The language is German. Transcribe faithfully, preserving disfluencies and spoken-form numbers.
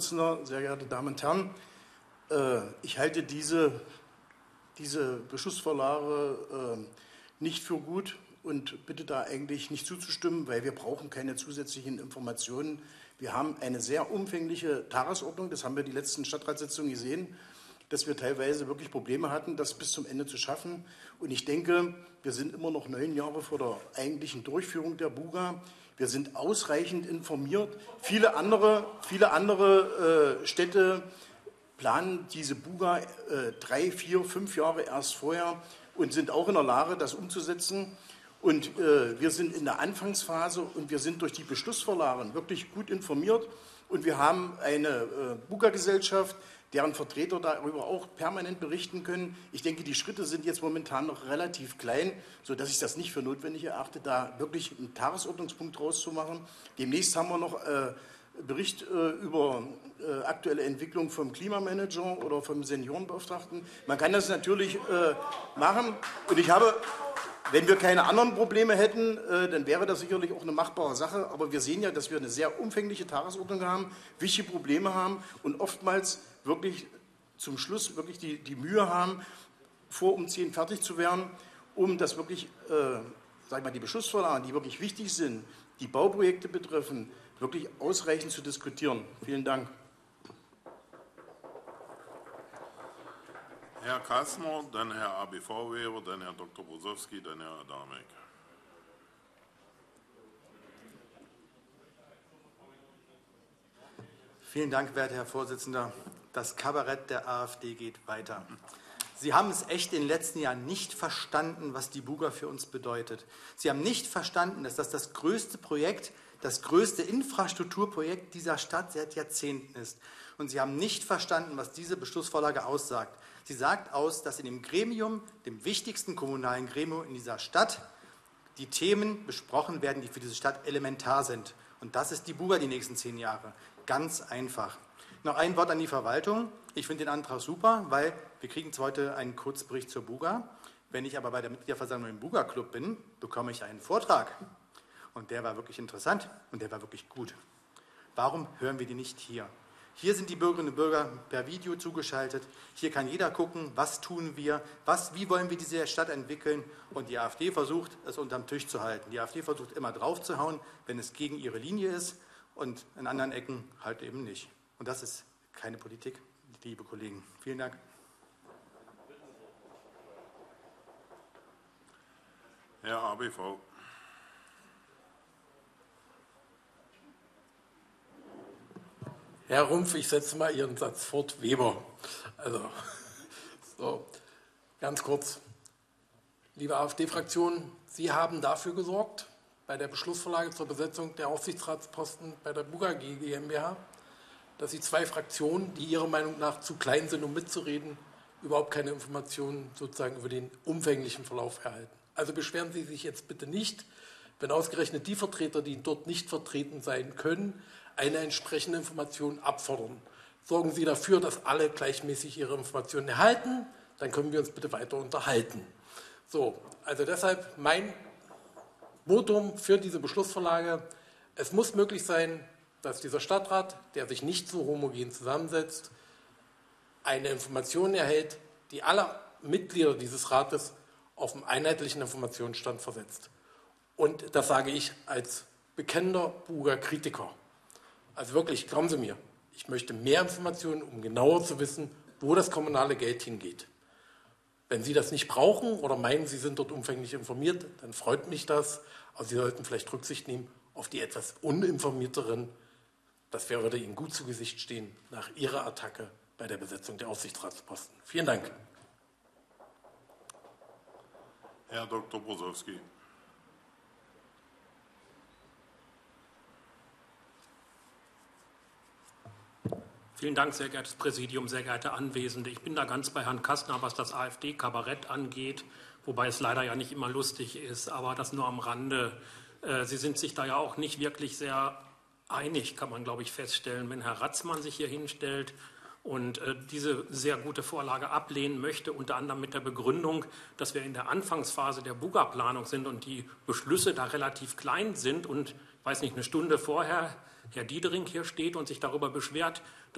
Vorsitzender, sehr geehrte Damen und Herren! Ich halte diese, diese Beschlussvorlage nicht für gut und bitte da eigentlich nicht zuzustimmen, weil wir brauchen keine zusätzlichen Informationen. Wir haben eine sehr umfängliche Tagesordnung, das haben wir die letzten Stadtratssitzungen gesehen, dass wir teilweise wirklich Probleme hatten, das bis zum Ende zu schaffen. Und ich denke, wir sind immer noch neun Jahre vor der eigentlichen Durchführung der Buga. Wir sind ausreichend informiert. Viele andere, viele andere äh, Städte planen diese Buga äh, drei, vier, fünf Jahre erst vorher und sind auch in der Lage, das umzusetzen. Und äh, wir sind in der Anfangsphase und wir sind durch die Beschlussvorlagen wirklich gut informiert. Und wir haben eine äh, Buga-Gesellschaft, deren Vertreter darüber auch permanent berichten können. Ich denke, die Schritte sind jetzt momentan noch relativ klein, sodass ich das nicht für notwendig erachte, da wirklich einen Tagesordnungspunkt rauszumachen. Demnächst haben wir noch äh, Bericht äh, über äh, aktuelle Entwicklung vom Klimamanager oder vom Seniorenbeauftragten. Man kann das natürlich äh, machen. Und ich habe, wenn wir keine anderen Probleme hätten, äh, dann wäre das sicherlich auch eine machbare Sache. Aber wir sehen ja, dass wir eine sehr umfängliche Tagesordnung haben, wichtige Probleme haben und oftmals wirklich zum Schluss wirklich die, die Mühe haben, vor um zehn fertig zu werden, um das wirklich, äh, sag ich mal, die Beschlussvorlagen, die wirklich wichtig sind, die Bauprojekte betreffen, wirklich ausreichend zu diskutieren. Vielen Dank. Herr Kassner, dann Herr A B V-Weber, dann Herr Doktor Brosowski, dann Herr Adamek. Vielen Dank, werter Herr Vorsitzender. Das Kabarett der AfD geht weiter. Sie haben es echt in den letzten Jahren nicht verstanden, was die Buga für uns bedeutet. Sie haben nicht verstanden, dass das das größte Projekt, das größte Infrastrukturprojekt dieser Stadt seit Jahrzehnten ist. Und Sie haben nicht verstanden, was diese Beschlussvorlage aussagt. Sie sagt aus, dass in dem Gremium, dem wichtigsten kommunalen Gremium in dieser Stadt, die Themen besprochen werden, die für diese Stadt elementar sind. Und das ist die Buga die nächsten zehn Jahre. Ganz einfach. Noch ein Wort an die Verwaltung. Ich finde den Antrag super, weil wir kriegen zwar heute einen Kurzbericht zur Buga. Wenn ich aber bei der Mitgliederversammlung im Buga-Club bin, bekomme ich einen Vortrag. Und der war wirklich interessant und der war wirklich gut. Warum hören wir die nicht hier? Hier sind die Bürgerinnen und Bürger per Video zugeschaltet. Hier kann jeder gucken, was tun wir, was, wie wollen wir diese Stadt entwickeln. Und die AfD versucht, es unterm Tisch zu halten. Die AfD versucht immer draufzuhauen, wenn es gegen ihre Linie ist. Und in anderen Ecken halt eben nicht. Und das ist keine Politik, liebe Kollegen. Vielen Dank. Herr A B V. Herr Rumpf, ich setze mal Ihren Satz fort. Weber. Also, so, ganz kurz. Liebe AfD-Fraktion, Sie haben dafür gesorgt, bei der Beschlussvorlage zur Besetzung der Aufsichtsratsposten bei der Buga GmbH, dass Sie zwei Fraktionen, die Ihrer Meinung nach zu klein sind, um mitzureden, überhaupt keine Informationen sozusagen über den umfänglichen Verlauf erhalten. Also beschweren Sie sich jetzt bitte nicht, wenn ausgerechnet die Vertreter, die dort nicht vertreten sein können, eine entsprechende Information abfordern. Sorgen Sie dafür, dass alle gleichmäßig ihre Informationen erhalten, dann können wir uns bitte weiter unterhalten. So, also deshalb mein Votum für diese Beschlussvorlage. Es muss möglich sein, dass dieser Stadtrat, der sich nicht so homogen zusammensetzt, eine Information erhält, die alle Mitglieder dieses Rates auf einen einheitlichen Informationsstand versetzt. Und das sage ich als bekennender Buga-Kritiker. Also wirklich, glauben Sie mir, ich möchte mehr Informationen, um genauer zu wissen, wo das kommunale Geld hingeht. Wenn Sie das nicht brauchen oder meinen, Sie sind dort umfänglich informiert, dann freut mich das. Aber Sie sollten vielleicht Rücksicht nehmen auf die etwas uninformierteren. Das würde Ihnen gut zu Gesicht stehen nach Ihrer Attacke bei der Besetzung der Aufsichtsratsposten. Vielen Dank. Herr Doktor Brosowski. Vielen Dank, sehr geehrtes Präsidium, sehr geehrte Anwesende. Ich bin da ganz bei Herrn Kastner, was das AfD-Kabarett angeht, wobei es leider ja nicht immer lustig ist, aber das nur am Rande. Sie sind sich da ja auch nicht wirklich sehr einig, kann man, glaube ich, feststellen, wenn Herr Ratzmann sich hier hinstellt und diese sehr gute Vorlage ablehnen möchte, unter anderem mit der Begründung, dass wir in der Anfangsphase der Buga-Planung sind und die Beschlüsse da relativ klein sind und, ich weiß nicht, eine Stunde vorher Herr Diedering hier steht und sich darüber beschwert,